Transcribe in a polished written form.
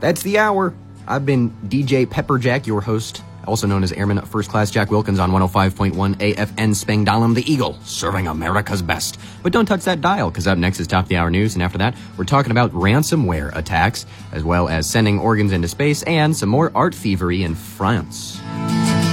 That's the hour. I've been DJ Pepperjack, your host, also known as Airman First Class Jack Wilkins on 105.1 AFN Spangdahlem, the Eagle, serving America's best. But don't touch that dial, because up next is Top of the Hour News, and after that, we're talking about ransomware attacks, as well as sending organs into space, and some more art thievery in France.